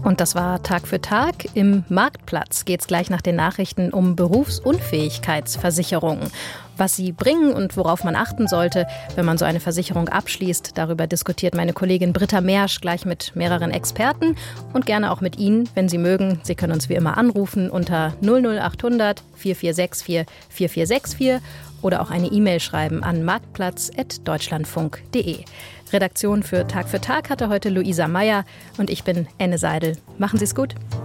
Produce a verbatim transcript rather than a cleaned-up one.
Und das war Tag für Tag. Im Marktplatz geht es gleich nach den Nachrichten um Berufsunfähigkeitsversicherungen. Was sie bringen und worauf man achten sollte, wenn man so eine Versicherung abschließt. Darüber diskutiert meine Kollegin Britta Mersch gleich mit mehreren Experten und gerne auch mit Ihnen, wenn Sie mögen. Sie können uns wie immer anrufen unter null null acht hundert vier vier sechs vier vier vier sechs vier oder auch eine E-Mail schreiben an marktplatz at deutschlandfunk punkt de. Redaktion für Tag für Tag hatte heute Luisa Meyer und ich bin Enne Seidel. Machen Sie es gut.